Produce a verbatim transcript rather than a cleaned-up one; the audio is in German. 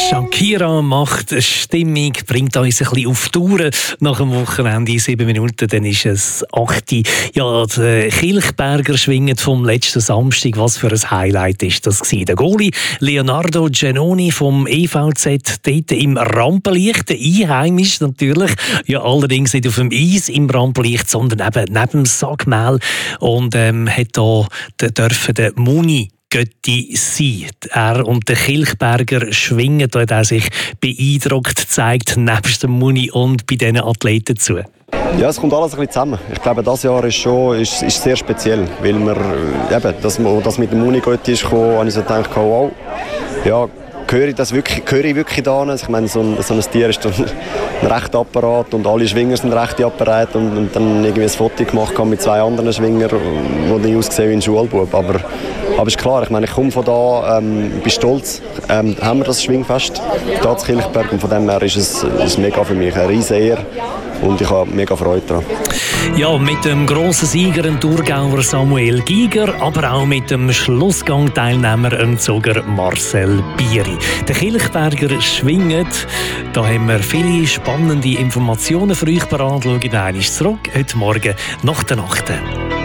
Shakira macht eine Stimmung, bringt uns ein bisschen auf Touren. Nach dem Wochenende in sieben Minuten, dann ist es acht. Ja, die Kilchberger schwingen vom letzten Samstag. Was für ein Highlight ist das gewesen. Der Goalie Leonardo Giannoni vom E V Z, dort im Rampenlicht, der Einheimisch natürlich. Ja, allerdings nicht auf dem Eis im Rampenlicht, sondern eben neben dem Sackmehl. Und ähm, hat da dürfen der Muni Götti sein. Er und der Kilchberger schwingen, da hat er sich beeindruckt gezeigt, nebst dem Muni und bei diesen Athleten zu. Ja, es kommt alles ein bisschen zusammen. Ich glaube, dieses Jahr ist schon ist, ist sehr speziell, weil wir, eben, dass man das mit dem Muni Götti ist gekommen, habe ich so gedacht, wow, ja, gehöre ich das wirklich, gehöre ich wirklich da hin? Ich meine, so ein, so ein Tier ist ein rechter Apparat und alle Schwinger sind rechte Apparat und, und dann irgendwie ein Foto gemacht mit zwei anderen Schwingern, die nicht aussehen wie ein Schulbub. Aber, aber ist klar, ich meine, ich komme von da, ähm, bin stolz, ähm, haben wir das Schwingfest hier in Kilchberg und von dem her ist es, ist mega für mich eine riesige Ehre. Und ich habe mega Freude daran. Ja, mit dem grossen Sieger, dem Thurgauer Samuel Giger, aber auch mit dem Schlussgang-Teilnehmer, dem Zoger Marcel Bieri. Der Kilchberger schwingt. Da haben wir viele spannende Informationen für euch parat. Schaut einmal zurück, heute Morgen nach der Nacht.